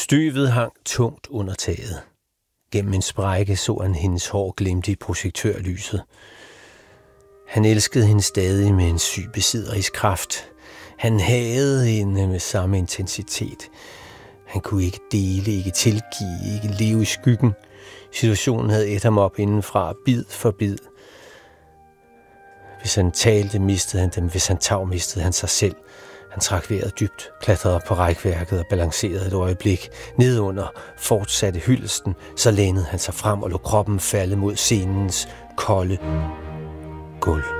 Støvet hang tungt under taget. Gennem en sprække så han hendes hår glimte i projektørlyset. Han elskede hende stadig med en syg besidderigskraft. Han hadede hende med samme intensitet. Han kunne ikke dele, ikke tilgive, ikke leve i skyggen. Situationen havde ædt ham op indenfra, bid for bid. Hvis han talte, mistede han dem. Hvis han tav, mistede han sig selv. Han trak vejret dybt, klatrede op på rækværket og balancerede et øjeblik. Nedunder fortsatte hyldesten, så lænede han sig frem og lod kroppen falde mod scenens kolde gulv.